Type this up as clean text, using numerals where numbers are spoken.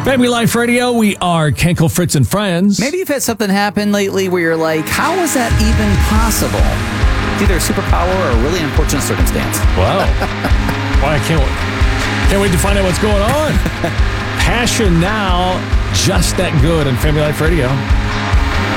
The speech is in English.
Family Life Radio, we are Kenkel, Fritz, and Friends. Maybe you've had something happen lately where you're like, how is that even possible? It's either a superpower or a really unfortunate circumstance. Wow. Boy, I can't wait to find out what's going on. Passion now, just that good on Family Life Radio.